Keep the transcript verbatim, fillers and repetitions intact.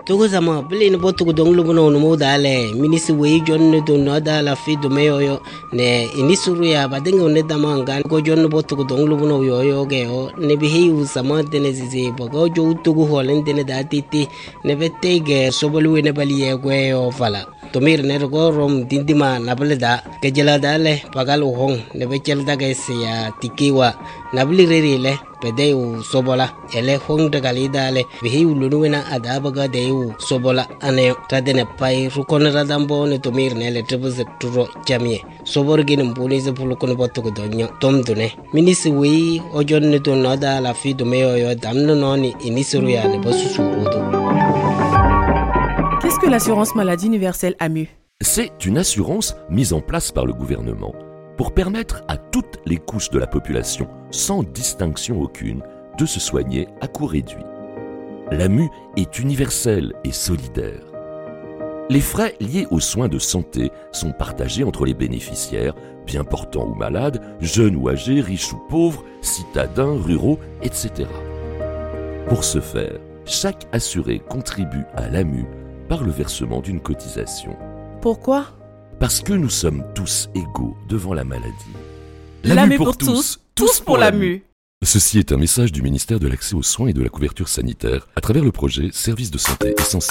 Togo sama bele ni botu dong lu bono no dale minisi we jonne do no dala fi do meyo yo ne inisuru ya badenga ne dama ngan ko jonne botu dong lu bono yo yo ge o ne bi hiu sama de ne zizi bogo jo tugu holen de ne datiti ne bette ge sobolu ne bali ye gwe yo fala to mir ne go rom dindima nabale da ke jela dale pagal hong ne be chel da ge sia tikiwa nabli reri le pede u sobola ele hong de gali dale bi hiu lu na adaba ga de u sobola ane tadene pai rukon radambo ne to mir ne le tebze turo jamie sobor gin mbuni ze pulu kono botu ko donyo tom dune minisi wi ojon ne to nada la fi do meyo yo damno noni inisuru ya ne bosu surudo. Qu'est-ce que l'assurance maladie universelle A M U? C'est une assurance mise en place par le gouvernement pour permettre à toutes les couches de la population, sans distinction aucune, de se soigner à coût réduit. L'A M U est universelle et solidaire. Les frais liés aux soins de santé sont partagés entre les bénéficiaires, bien portants ou malades, jeunes ou âgés, riches ou pauvres, citadins, ruraux, et cetera. Pour ce faire, chaque assuré contribue à l'A M U par le versement d'une cotisation. Pourquoi? Parce que nous sommes tous égaux devant la maladie. L'A M U pour tous, tous pour l'A M U. Ceci est un message du ministère de l'Accès aux soins et de la couverture sanitaire à travers le projet Services de santé essentiels.